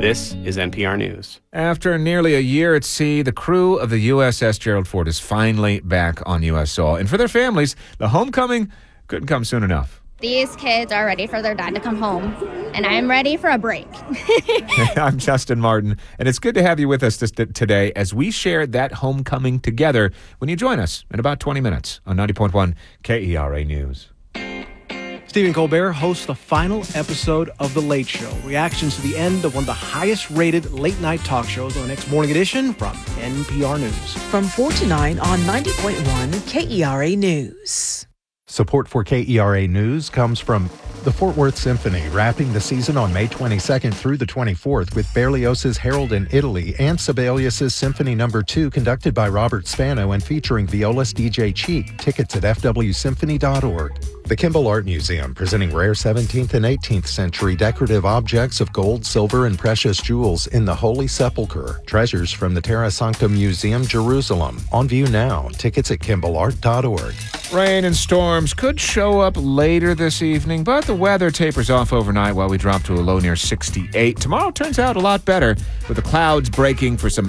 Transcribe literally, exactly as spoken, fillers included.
This is N P R News. After nearly a year at sea, the crew of the U S S Gerald Ford is finally back on U S soil. And for their families, the homecoming couldn't come soon enough. These kids are ready for their dad to come home, and I'm ready for a break. I'm Justin Martin, and it's good to have you with us this, today as we share that homecoming together when you join us in about twenty minutes on ninety point one K E R A News. Stephen Colbert hosts the final episode of The Late Show. Reactions to the end of one of the highest-rated late-night talk shows on the next morning edition from N P R News. From four to nine on ninety point one K E R A News. Support for K E R A News comes from the Fort Worth Symphony, wrapping the season on May twenty-second through the twenty-fourth with Berlioz's Harold in Italy and Sibelius's Symphony Number two, conducted by Robert Spano and featuring violist D J Cheek. Tickets at f w symphony dot org. The Kimball Art Museum, presenting rare seventeenth and eighteenth century decorative objects of gold, silver, and precious jewels in the Holy Sepulchre. Treasures from the Terra Sancta Museum, Jerusalem. On view now. Tickets at kimball art dot org. Rain and storms could show up later this evening, but the weather tapers off overnight while we drop to a low near sixty-eight. Tomorrow turns out a lot better, with the clouds breaking for some